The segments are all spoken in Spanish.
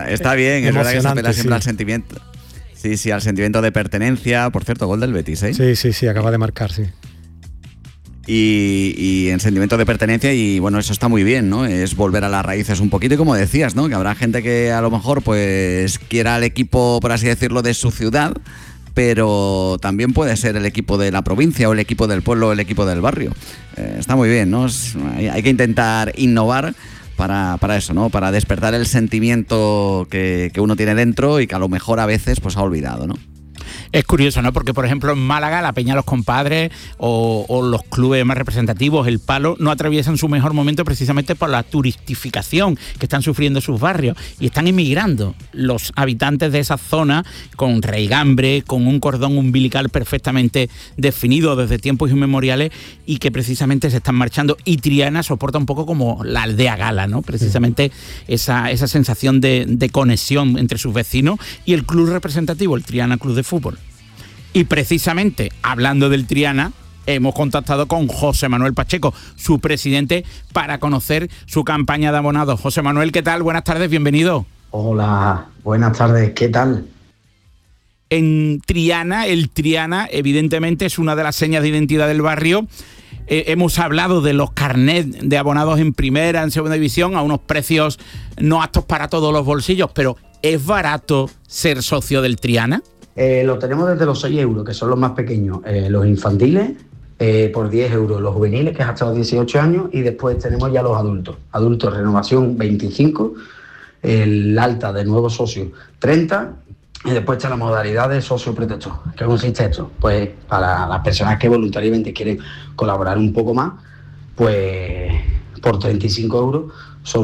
Está bien, es verdad que se apela siempre al sentimiento. Sí, al sentimiento de pertenencia. Por cierto, gol del Betis, ¿eh? Sí, acaba de marcar, sí. Y en sentimiento de pertenencia, y bueno, eso está muy bien, ¿no? Es volver a las raíces un poquito, y como decías, ¿no? Que habrá gente que a lo mejor pues quiera el equipo, por así decirlo, de su ciudad, pero también puede ser el equipo de la provincia, o el equipo del pueblo, o el equipo del barrio. Está muy bien, ¿no? Hay que intentar innovar para eso, ¿no? Para despertar el sentimiento que uno tiene dentro y que a lo mejor a veces pues ha olvidado, ¿no? Es curioso, ¿no? Porque, por ejemplo, en Málaga, la Peña Los Compadres o los clubes más representativos, el Palo, no atraviesan su mejor momento precisamente por la turistificación que están sufriendo sus barrios, y están emigrando los habitantes de esa zona con raigambre, con un cordón umbilical perfectamente definido desde tiempos inmemoriales, y que precisamente se están marchando. Y Triana soporta un poco como la aldea gala, ¿no? Precisamente esa sensación de conexión entre sus vecinos y el club representativo, el Triana Club de Fútbol. Y precisamente, hablando del Triana, hemos contactado con José Manuel Pacheco, su presidente, para conocer su campaña de abonados. José Manuel, ¿qué tal? Buenas tardes, bienvenido. Hola, buenas tardes, ¿qué tal? En Triana, el Triana evidentemente es una de las señas de identidad del barrio. Hemos hablado de los carnets de abonados en primera, en segunda división, a unos precios no aptos para todos los bolsillos, pero ¿es barato ser socio del Triana? Lo tenemos desde los 6 euros, que son los más pequeños, los infantiles, por 10 euros, los juveniles, que es hasta los 18 años, y después tenemos ya los adultos. Adultos, renovación 25, el alta de nuevos socios 30, y después está la modalidad de socio protector. ¿Qué consiste esto? Pues para las personas que voluntariamente quieren colaborar un poco más, pues por 35 euros son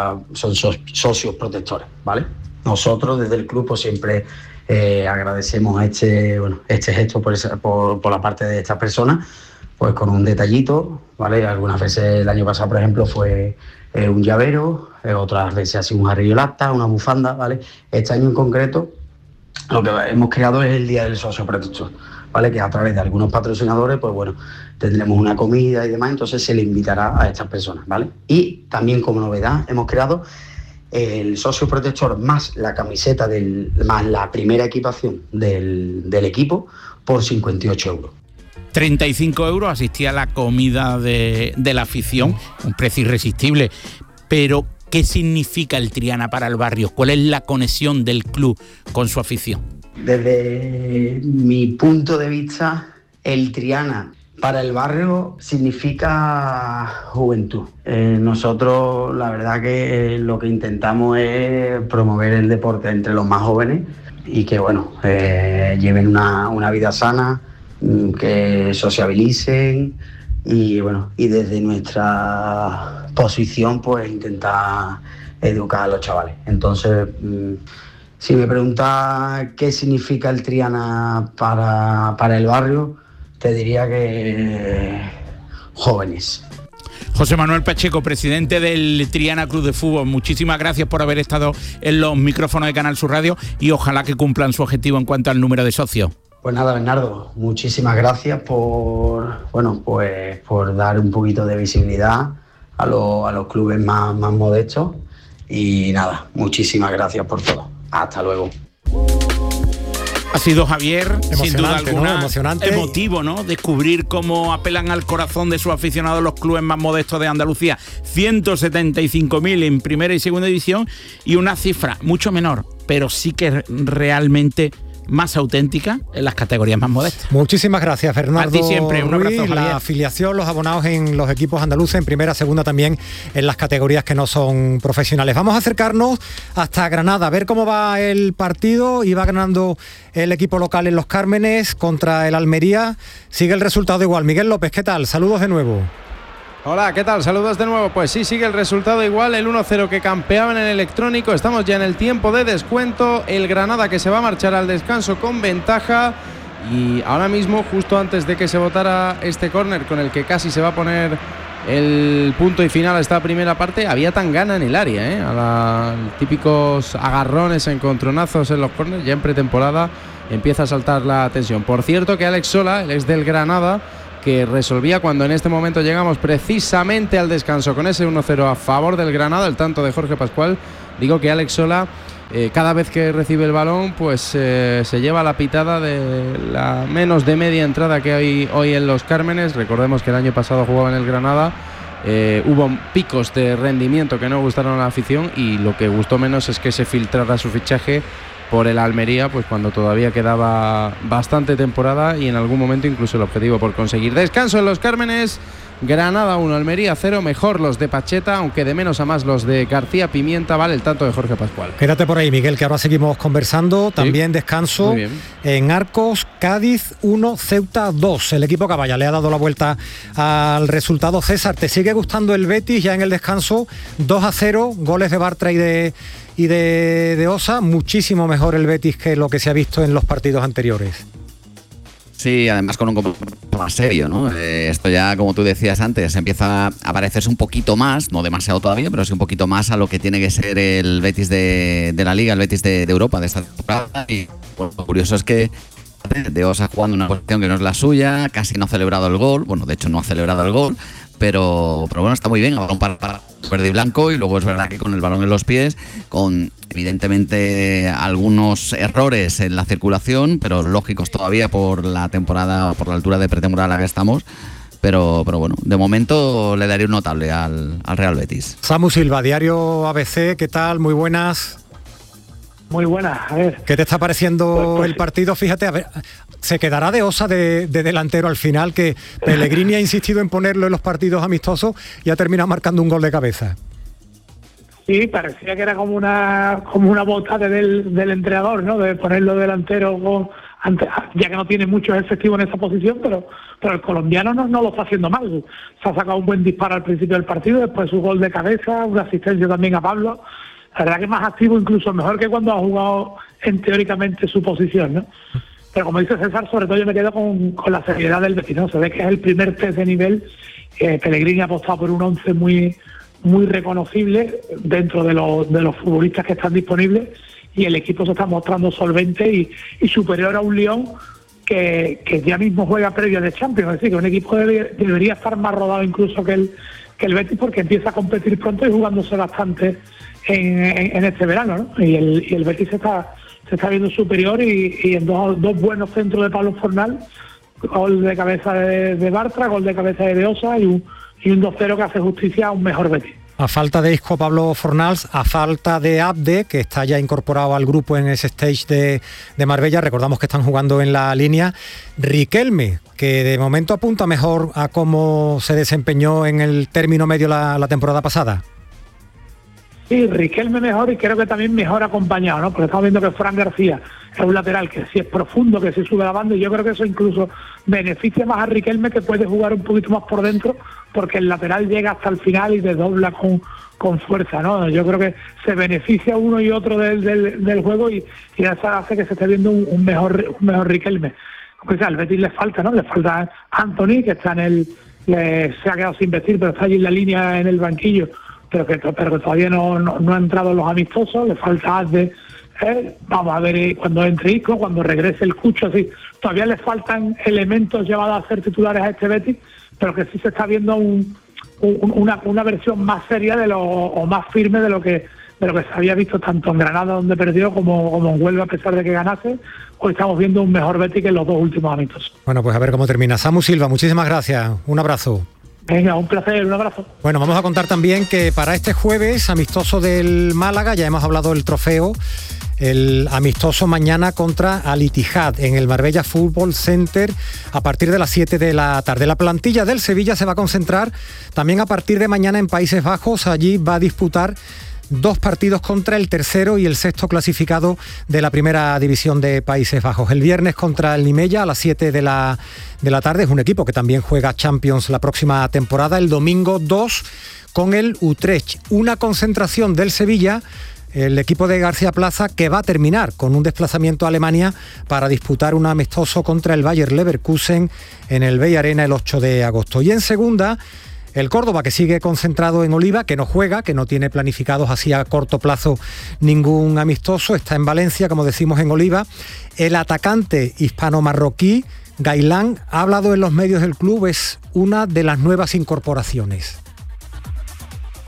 socios protectores, ¿vale? Nosotros desde el club pues siempre agradecemos este gesto por la parte de estas personas, pues con un detallito, ¿vale? Algunas veces el año pasado, por ejemplo, fue un llavero, otras veces ha sido un jarrillo lacta, una bufanda, ¿vale? Este año en concreto lo que hemos creado es el Día del Socio Protector, ¿vale? Que a través de algunos patrocinadores, pues bueno, tendremos una comida y demás, entonces se le invitará a estas personas, ¿vale? Y también como novedad hemos creado el socio protector más la camiseta más la primera equipación del equipo por 58 euros. 35 euros asistía a la comida de la afición, un precio irresistible. Pero, ¿qué significa el Triana para el barrio? ¿Cuál es la conexión del club con su afición? Desde mi punto de vista, el Triana para el barrio significa juventud. Nosotros la verdad que lo que intentamos es promover el deporte entre los más jóvenes y que bueno, lleven una vida sana, que sociabilicen y bueno, y desde nuestra posición pues intentar educar a los chavales. Entonces, si me preguntas qué significa el Triana para el barrio, te diría que jóvenes. José Manuel Pacheco, presidente del Triana Club de Fútbol, muchísimas gracias por haber estado en los micrófonos de Canal Sur Radio y ojalá que cumplan su objetivo en cuanto al número de socios. Pues nada, Bernardo, muchísimas gracias por dar un poquito de visibilidad a los clubes más modestos y nada, muchísimas gracias por todo. Hasta luego. Ha sido, Javier, sin duda alguna, ¿no? Emocionante. Emotivo, ¿no? Descubrir cómo apelan al corazón de sus aficionados los clubes más modestos de Andalucía. 175.000 en primera y segunda división y una cifra mucho menor, pero sí que realmente más auténtica en las categorías más modestas. Muchísimas gracias, Fernando. A ti siempre, un abrazo, Javier. La afiliación, los abonados en los equipos andaluces, en primera, segunda también, en las categorías que no son profesionales. Vamos a acercarnos hasta Granada, a ver cómo va el partido. Iba ganando el equipo local en Los Cármenes contra el Almería. Sigue el resultado igual. Miguel López, ¿qué tal? Saludos de nuevo. Hola, ¿qué tal? Saludos de nuevo. Pues sí, sigue el resultado igual, el 1-0 que campeaba en el electrónico. Estamos ya en el tiempo de descuento. El Granada que se va a marchar al descanso con ventaja. Y ahora mismo, justo antes de que se votara este córner con el que casi se va a poner el punto y final a esta primera parte, había Tangana en el área, a los típicos agarrones, encontronazos en los córners. Ya en pretemporada empieza a saltar la tensión. Por cierto que Alex Sola, el ex del Granada, que resolvía cuando en este momento llegamos precisamente al descanso con ese 1-0 a favor del Granada, el tanto de Jorge Pascual. Digo que Alex Sola cada vez que recibe el balón, pues se lleva la pitada de la menos de media entrada que hay hoy en Los Cármenes. Recordemos que el año pasado jugaba en el Granada. Hubo picos de rendimiento que no gustaron a la afición, y lo que gustó menos es que se filtrara su fichaje por el Almería, pues cuando todavía quedaba bastante temporada y en algún momento incluso el objetivo por conseguir. Descanso en Los Cármenes. Granada 1, Almería 0, mejor los de Pacheta, aunque de menos a más los de García Pimienta. Vale el tanto de Jorge Pascual. Quédate por ahí, Miguel, que ahora seguimos conversando. También sí, descanso en Arcos, Cádiz 1, Ceuta 2. El equipo Caballa le ha dado la vuelta al resultado. César, ¿te sigue gustando el Betis ya en el descanso? 2-0, goles de Bartra y de Osa. Muchísimo mejor el Betis que lo que se ha visto en los partidos anteriores. Sí, además con un compromiso más serio, ¿no? Esto ya, como tú decías antes, empieza a parecerse un poquito más, no demasiado todavía, pero sí un poquito más a lo que tiene que ser el Betis de la Liga, el Betis de Europa de esta temporada. Y pues, lo curioso es que de Osa jugando una posición que no es la suya, casi no ha celebrado el gol, bueno, de hecho no ha celebrado el gol, pero bueno, está muy bien, a balón para verde y blanco, y luego es verdad que con el balón en los pies, con evidentemente algunos errores en la circulación, pero lógicos todavía por la temporada, por la altura de pretemporada a la que estamos. Pero bueno, de momento le daré un notable al Real Betis. Samu Silva, Diario ABC, ¿qué tal? Muy buenas. Muy buenas, a ver. ¿Qué te está pareciendo pues, el partido? Fíjate, a ver, ¿se quedará de Osa de delantero al final? Que Pellegrini ha insistido en ponerlo en los partidos amistosos y ha terminado marcando un gol de cabeza. Sí, parecía que era como una bota del entrenador, ¿no? De ponerlo delantero ya que no tiene muchos efectivos en esa posición, pero el colombiano no lo está haciendo mal. Se ha sacado un buen disparo al principio del partido, después su gol de cabeza, una asistencia también a Pablo. La verdad que es más activo, incluso mejor que cuando ha jugado teóricamente su posición, ¿no? Pero como dice César, sobre todo yo me quedo con la seriedad del Betis, ¿no? Se ve que es el primer test de nivel. Pellegrini ha apostado por un 11 muy reconocible dentro de los futbolistas que están disponibles, y el equipo se está mostrando solvente y superior a un Lyon que ya mismo juega previa de Champions. Es decir, que un equipo debería estar más rodado incluso que el Betis, porque empieza a competir pronto y jugándose bastante en este verano, ¿no? Y el Betis se está viendo superior y en dos buenos centros de Pablo Fornal, gol de cabeza de Bartra, gol de cabeza de Osa y un 2-0 que hace justicia a un mejor Betis. A falta de Isco Pablo Fornals, a falta de Abde, que está ya incorporado al grupo en ese stage de Marbella, recordamos que están jugando en la línea, Riquelme, que de momento apunta mejor a cómo se desempeñó en el término medio la temporada pasada. Sí, Riquelme mejor, y creo que también mejor acompañado, ¿no? Porque estamos viendo que Fran García es un lateral que sí es profundo, que sí sube la banda, y yo creo que eso incluso beneficia más a Riquelme, que puede jugar un poquito más por dentro, porque el lateral llega hasta el final y desdobla con fuerza, ¿no? Yo creo que se beneficia uno y otro del juego, y eso hace que se esté viendo un mejor Riquelme. O sea, al Betis le falta, ¿no? Le falta Anthony, que está se ha quedado sin vestir, pero está allí en la línea en el banquillo, pero que todavía no ha entrado en los amistosos. Le falta Azde, vamos a ver cuando entre Isco, cuando regrese el Cucho, así. Todavía le faltan elementos llevados a ser titulares a este Betis, pero que sí se está viendo una versión más seria o más firme de lo que se había visto tanto en Granada, donde perdió, como en Huelva, a pesar de que ganase. Hoy estamos viendo un mejor Betis que en los dos últimos amistosos. Bueno, pues a ver cómo termina. Samu Silva, muchísimas gracias. Un abrazo. Venga, un placer, un abrazo. Bueno, vamos a contar también que para este jueves, amistoso del Málaga, ya hemos hablado del trofeo, el amistoso mañana contra Al Ittihad en el Marbella Football Center a partir de las 7 de la tarde. La plantilla del Sevilla se va a concentrar también a partir de mañana en Países Bajos. Allí va a disputar 2 partidos contra el tercero y el sexto clasificado de la primera división de Países Bajos. El viernes contra el Nimella a las 7 de la tarde, es un equipo que también juega Champions la próxima temporada. El domingo 2 con el Utrecht. Una concentración del Sevilla, el equipo de García Plaza, que va a terminar con un desplazamiento a Alemania para disputar un amistoso contra el Bayer Leverkusen en el Bey Arena el 8 de agosto. Y en segunda, el Córdoba, que sigue concentrado en Oliva, que no juega, que no tiene planificados así a corto plazo ningún amistoso, está en Valencia, como decimos, en Oliva. El atacante hispano-marroquí, Gailán, ha hablado en los medios del club, es una de las nuevas incorporaciones.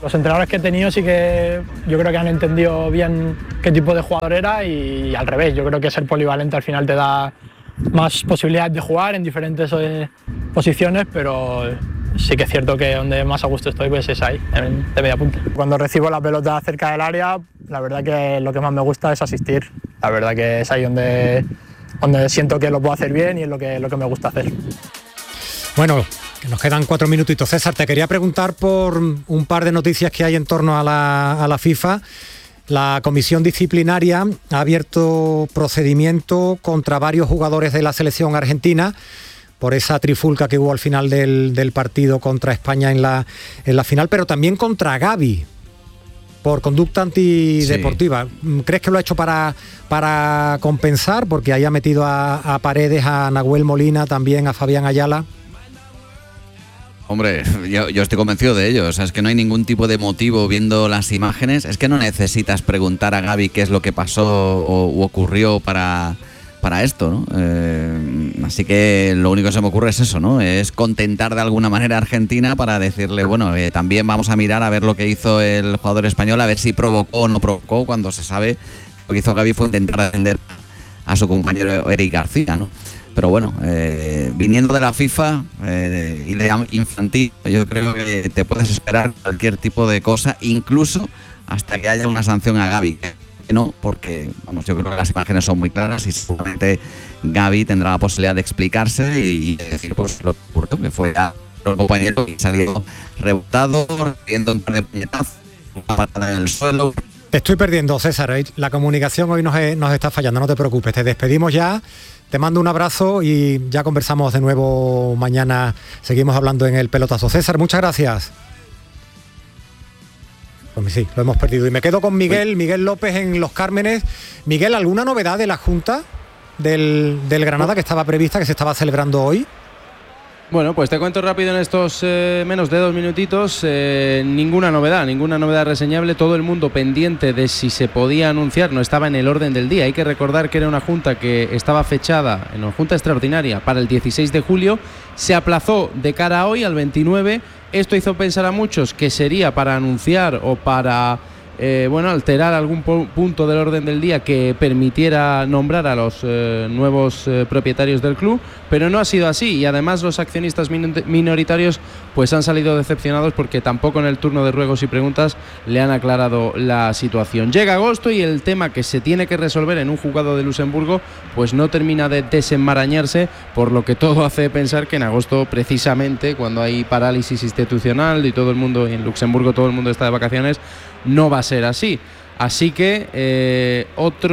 Los entrenadores que he tenido sí que yo creo que han entendido bien qué tipo de jugador era y al revés, yo creo que ser polivalente al final te da más posibilidades de jugar en diferentes posiciones, pero sí que es cierto que donde más a gusto estoy pues es ahí, de media punta. Cuando recibo la pelota cerca del área, la verdad que lo que más me gusta es asistir. La verdad que es ahí donde siento que lo puedo hacer bien y es lo que me gusta hacer. Bueno, que nos quedan 4 minutitos. César, te quería preguntar por un par de noticias que hay en torno a la FIFA. La comisión disciplinaria ha abierto procedimiento contra varios jugadores de la selección argentina por esa trifulca que hubo al final del partido contra España en la final, pero también contra Gavi por conducta antideportiva. Sí. ¿Crees que lo ha hecho para compensar? Porque haya metido a Paredes, a Nahuel Molina, también a Fabián Ayala. Hombre, yo estoy convencido de ello. O sea, es que no hay ningún tipo de motivo viendo las imágenes. Es que no necesitas preguntar a Gavi qué es lo que pasó o ocurrió para esto, ¿no? Así que lo único que se me ocurre es eso, ¿no? Es contentar de alguna manera a Argentina para decirle, bueno, también vamos a mirar a ver lo que hizo el jugador español, a ver si provocó o no provocó, cuando se sabe lo que hizo Gavi fue intentar defender a su compañero Eric García, ¿no? Pero bueno, viniendo de la FIFA y de infantil, yo creo que te puedes esperar cualquier tipo de cosa, incluso hasta que haya una sanción a Gavi. Que no, porque vamos, yo creo que las imágenes son muy claras y seguramente Gavi tendrá la posibilidad de explicarse y decir pues lo que fue a los compañeros y salió rebotado, viendo un par de puñetazos, una patada en el suelo. Te estoy perdiendo, César. La comunicación hoy nos está fallando, no te preocupes. Te despedimos ya. Te mando un abrazo y ya conversamos de nuevo mañana. Seguimos hablando en el pelotazo. César, muchas gracias. Pues sí, lo hemos perdido. Y me quedo con Miguel López en Los Cármenes. Miguel, ¿alguna novedad de la Junta del Granada que estaba prevista, que se estaba celebrando hoy? Bueno, pues te cuento rápido en estos menos de 2 minutitos. Ninguna novedad reseñable. Todo el mundo pendiente de si se podía anunciar, no estaba en el orden del día. Hay que recordar que era una junta que estaba fechada en una junta extraordinaria para el 16 de julio. Se aplazó de cara a hoy, al 29. Esto hizo pensar a muchos que sería para anunciar o para alterar algún punto del orden del día que permitiera nombrar a los nuevos propietarios del club, pero no ha sido así y además los accionistas minoritarios pues han salido decepcionados porque tampoco en el turno de ruegos y preguntas le han aclarado la situación. Llega agosto y el tema que se tiene que resolver en un juzgado de Luxemburgo pues no termina de desenmarañarse, por lo que todo hace pensar que en agosto, precisamente cuando hay parálisis institucional y todo el mundo en Luxemburgo, todo el mundo está de vacaciones, no va a ser así. Así que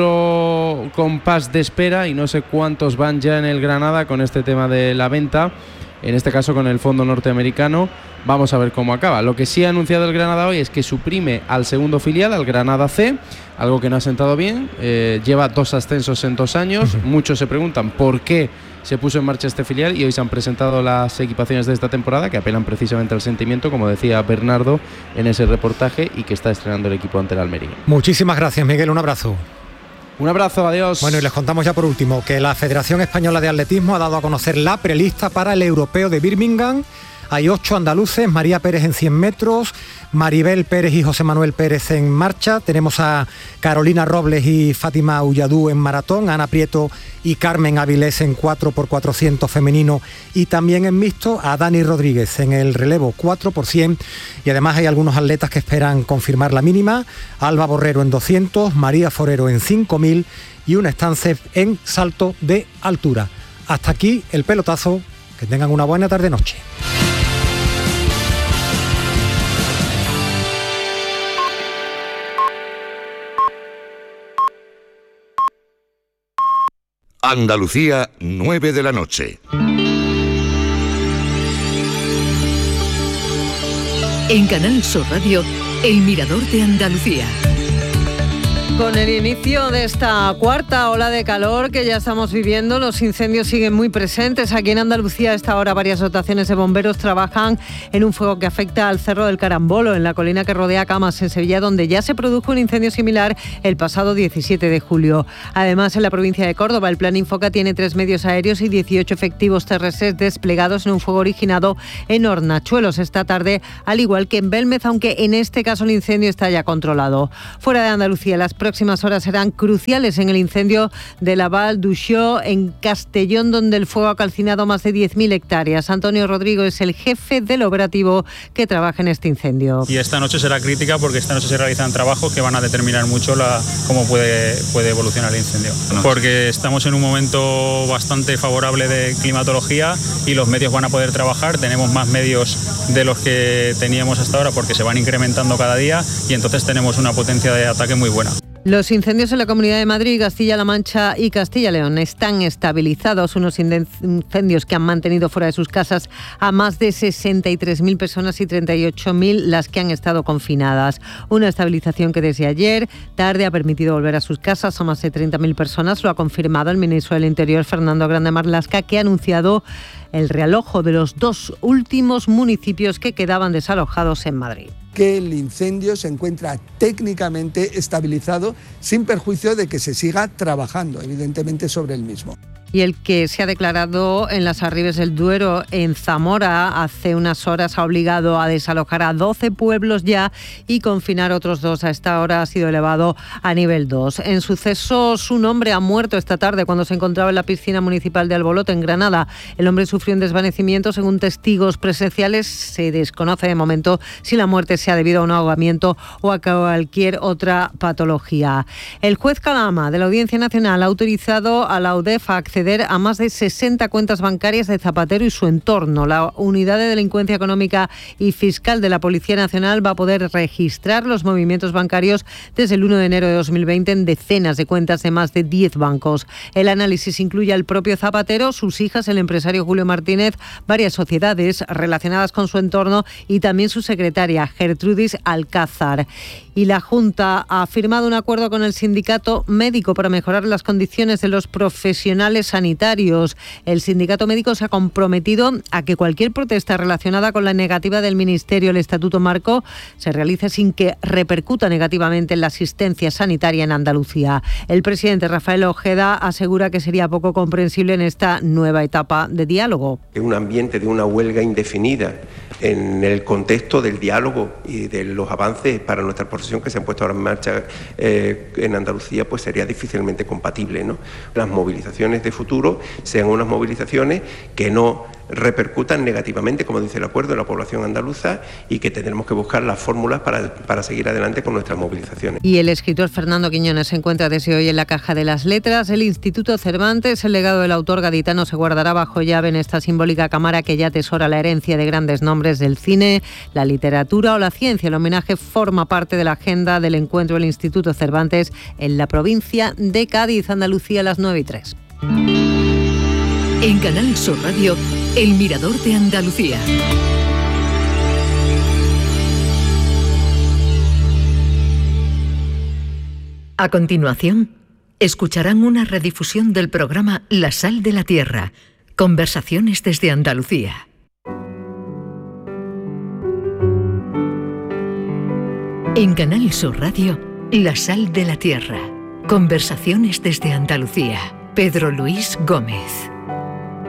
otro compás de espera y no sé cuántos van ya en el Granada con este tema de la venta, en este caso con el fondo norteamericano. Vamos a ver cómo acaba. Lo que sí ha anunciado el Granada hoy es que suprime al segundo filial, al Granada C, algo que no ha sentado bien. Lleva 2 ascensos en 2 años. Muchos se preguntan por qué se puso en marcha este filial y hoy se han presentado las equipaciones de esta temporada que apelan precisamente al sentimiento, como decía Bernardo en ese reportaje, y que está estrenando el equipo ante el Almería. Muchísimas gracias, Miguel, un abrazo. Un abrazo, adiós. Bueno, y les contamos ya por último que la Federación Española de Atletismo ha dado a conocer la prelista para el Europeo de Birmingham. Hay 8 andaluces: María Pérez en 100 metros, Maribel Pérez y José Manuel Pérez en marcha. Tenemos a Carolina Robles y Fátima Ulladú en maratón, Ana Prieto y Carmen Avilés en 4x400 femenino y también en mixto, a Dani Rodríguez en el relevo 4x100 y además hay algunos atletas que esperan confirmar la mínima: Alba Borrero en 200, María Forero en 5000 y una Estancef en salto de altura. Hasta aquí el pelotazo, que tengan una buena tarde-noche. Andalucía, 9 de la noche. En Canal Sur Radio, El Mirador de Andalucía. Con el inicio de esta cuarta ola de calor que ya estamos viviendo, los incendios siguen muy presentes. Aquí en Andalucía a esta hora varias dotaciones de bomberos trabajan en un fuego que afecta al Cerro del Carambolo, en la colina que rodea Camas, en Sevilla, donde ya se produjo un incendio similar el pasado 17 de julio. Además, en la provincia de Córdoba, el Plan Infoca tiene 3 medios aéreos y 18 efectivos terrestres desplegados en un fuego originado en Hornachuelos esta tarde, al igual que en Belmez, aunque en este caso el incendio está ya controlado. Fuera de Andalucía, las próximas horas serán cruciales en el incendio de la Val d'Uixó en Castellón, donde el fuego ha calcinado más de 10.000 hectáreas. Antonio Rodrigo es el jefe del operativo que trabaja en este incendio. Y esta noche será crítica porque esta noche se realizan trabajos que van a determinar mucho cómo puede evolucionar el incendio. Porque estamos en un momento bastante favorable de climatología y los medios van a poder trabajar. Tenemos más medios de los que teníamos hasta ahora porque se van incrementando cada día y entonces tenemos una potencia de ataque muy buena. Los incendios en la Comunidad de Madrid, Castilla-La Mancha y Castilla-León están estabilizados, unos incendios que han mantenido fuera de sus casas a más de 63.000 personas y 38.000 las que han estado confinadas. Una estabilización que desde ayer tarde ha permitido volver a sus casas a más de 30.000 personas, lo ha confirmado el ministro del Interior, Fernando Grande Marlaska, que ha anunciado el realojo de los 2 últimos municipios que quedaban desalojados en Madrid. Que el incendio se encuentra técnicamente estabilizado sin perjuicio de que se siga trabajando, evidentemente, sobre el mismo. Y el que se ha declarado en las Arribes del Duero, en Zamora, hace unas horas ha obligado a desalojar a 12 pueblos ya y confinar otros 2. A esta hora ha sido elevado a nivel 2. En sucesos, un hombre ha muerto esta tarde cuando se encontraba en la piscina municipal de Albolote, en Granada. El hombre sufrió un desvanecimiento. Según testigos presenciales, se desconoce de momento si la muerte sea debido a un ahogamiento o a cualquier otra patología. El juez Calama de la Audiencia Nacional ha autorizado a la UDEF a acceder a más de 60 cuentas bancarias de Zapatero y su entorno. La Unidad de Delincuencia Económica y Fiscal de la Policía Nacional va a poder registrar los movimientos bancarios desde el 1 de enero de 2020 en decenas de cuentas de más de 10 bancos. El análisis incluye al propio Zapatero, sus hijas, el empresario Julio Martínez, varias sociedades relacionadas con su entorno y también su secretaria, Gertrudis Alcázar. Y la Junta ha firmado un acuerdo con el sindicato médico para mejorar las condiciones de los profesionales sanitarios. El sindicato médico se ha comprometido a que cualquier protesta relacionada con la negativa del Ministerio al Estatuto Marco se realice sin que repercuta negativamente en la asistencia sanitaria en Andalucía. El presidente Rafael Ojeda asegura que sería poco comprensible en esta nueva etapa de diálogo. Un ambiente de una huelga indefinida en el contexto del diálogo y de los avances para nuestra profesión que se han puesto ahora en marcha en Andalucía, pues sería difícilmente compatible, ¿no? Las movilizaciones de futuro sean unas movilizaciones que no repercutan negativamente, como dice el acuerdo, en la población andaluza y que tendremos que buscar las fórmulas para seguir adelante con nuestras movilizaciones. Y el escritor Fernando Quiñones se encuentra desde hoy en la Caja de las Letras. El Instituto Cervantes, el legado del autor gaditano, se guardará bajo llave en esta simbólica cámara que ya atesora la herencia de grandes nombres del cine, la literatura o la ciencia. El homenaje forma parte de la agenda del encuentro del Instituto Cervantes en la provincia de Cádiz, Andalucía, a las 9:03. En Canal Sur Radio, El Mirador de Andalucía. A continuación, escucharán una redifusión del programa La Sal de la Tierra, conversaciones desde Andalucía. En Canal Sur Radio, La Sal de la Tierra, conversaciones desde Andalucía. Pedro Luis Gómez.